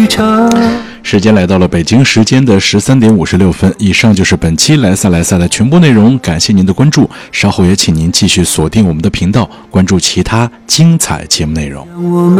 时间来到了北京时间的13点56分，以上就是本期莱萨的全部内容，感谢您的关注，稍后也请您继续锁定我们的频道，关注其他精彩节目内容。